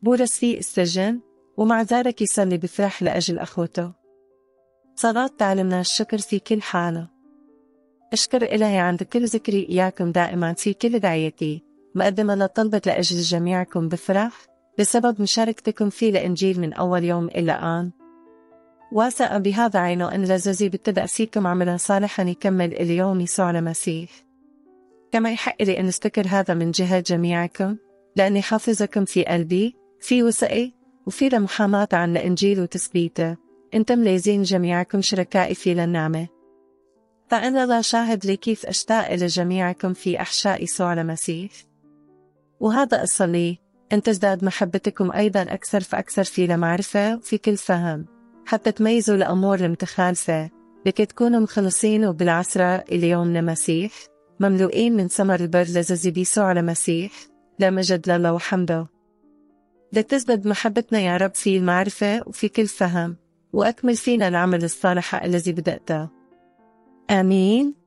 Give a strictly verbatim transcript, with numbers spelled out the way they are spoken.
بولس فيه السجن ومع ذلك يصلي بفرح لأجل أخوته. صلاة تعلمنا الشكر في كل حالة. أشكر إلهي عند كل ذكري إياكم دائما في كل دعيتي، مقدمة لطلبة لأجل جميعكم بفرح بسبب مشاركتكم في الإنجيل من أول يوم إلى الآن. واثقة بهذا عينه أن لزوزي بتبدأ فيكم عملا صالحا يكمل اليوم يسوع المسيح. كما يحق لي أن أستكر هذا من جهة جميعكم، لأني حافظكم في قلبي في وثقي وفي المحاماة عن الإنجيل وتثبيته. أنتم لازين جميعكم شركائي في للنعمة. فأنا لا شاهد لي كيف أشتاق إلى جميعكم في أحشاء يسوع المسيح. وهذا أصلي أن تزداد محبتكم أيضا أكثر فأكثر في المعرفة وفي كل فهم، حتى تميزوا الأمور المتخالفة، لكي تكونوا مخلصين وبالعسرة إلى يوم المسيح، مملوئين من ثمر البر الذي بيسوع المسيح، لا مجد لله وحمده. لتزداد محبتنا يا رب في المعرفة وفي كل فهم، وأكمل فينا العمل الصالح الذي بدأته. آمين.